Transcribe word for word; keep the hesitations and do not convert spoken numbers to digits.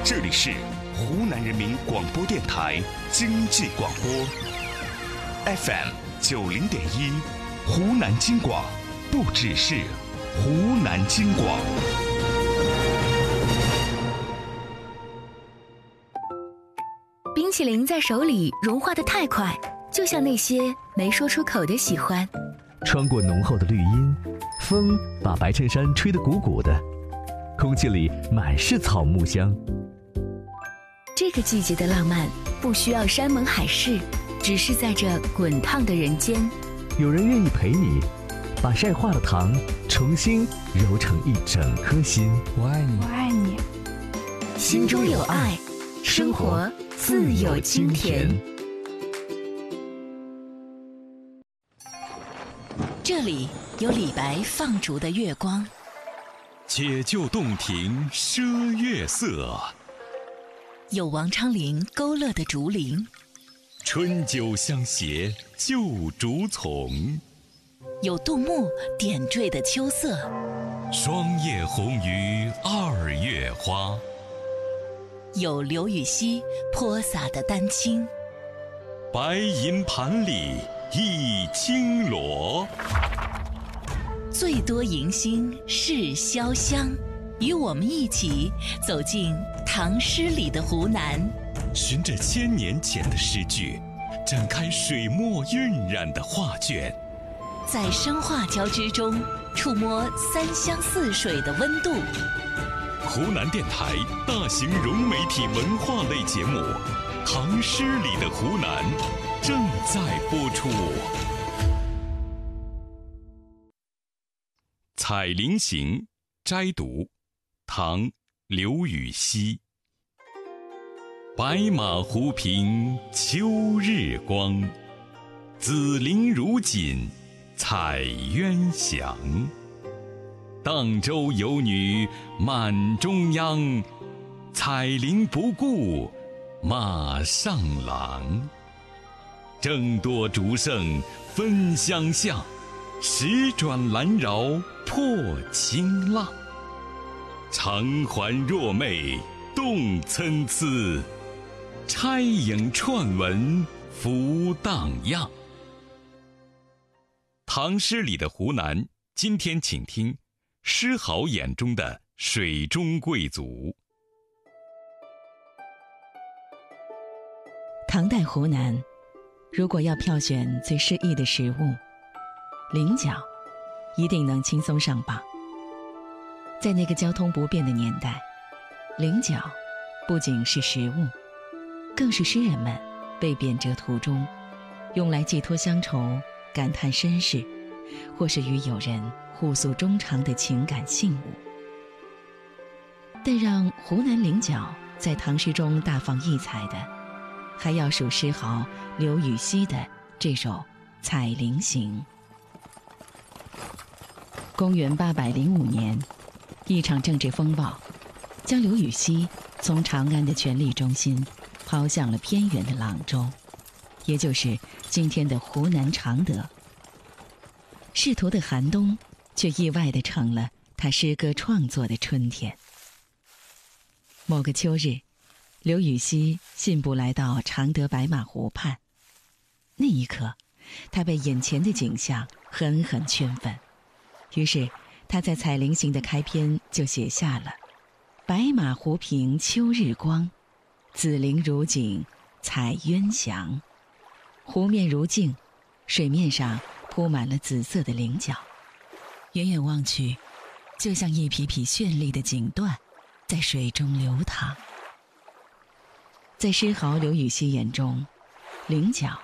这里是湖南人民广播电台经济广播 F M 九零点一，湖南经广，不只是湖南经广。 冰淇淋在手里融化得太快，就像那些没说出口的喜欢。 穿过浓厚的绿荫，风把白衬衫吹得鼓鼓的，空气里满是草木香。 这个季节的浪漫不需要山盟海誓，只是在这滚烫的人间， 有人愿意陪你，把晒化的糖重新揉成一整颗心。 我爱你， 我爱你， 心中有爱，生活自有清甜。这里有李白放逐的月光， 解救洞庭赊月色， 有王昌龄勾勒的竹林， 春酒相携旧竹丛， 有杜牧点缀的秋色， 霜叶红于二月花， 有刘禹锡泼洒的丹青， 白银盘里一青螺， 最多迎新是潇湘。与我们一起走进唐诗里的湖南， 循着千年前的诗句，展开水墨晕染的画卷， 在声画交织中触摸三湘四水的温度。 湖南电台大型融媒体文化类节目《唐诗里的湖南》正在播出。《采菱行》摘读，唐·刘禹锡。白马湖平秋日光，紫菱如锦彩鸳翔。荡舟游女满中央，彩菱不顾马上郎。争夺竹胜分相向，时转蓝饶破青浪。长环若媚动参差，钗影串纹浮荡漾。唐诗里的湖南，今天请听诗豪眼中的水中贵族。 唐代湖南，如果要票选最适宜的食物，菱角一定能轻松上榜。在那个交通不便的年代，菱角不仅是食物，更是诗人们被贬谪途中用来寄托乡愁、感叹身世，或是与友人互诉衷肠的情感信物。但让湖南菱角在唐诗中大放异彩的，还要数诗豪刘禹锡的这首《采菱行》。公元八百零五年，一场政治风暴将刘禹锡从长安的权力中心抛向了偏远的朗州，也就是今天的湖南常德。仕途的寒冬却意外地成了他诗歌创作的春天。某个秋日，刘禹锡信步来到常德白马湖畔，那一刻他被眼前的景象狠狠圈粉，于是他在《采菱行》的开篇就写下了白马湖平秋日光，紫菱如锦彩鸳翔。湖面如镜，水面上铺满了紫色的菱角，远远望去，就像一匹匹绚丽的锦缎在水中流淌。在诗豪刘禹锡眼中，菱角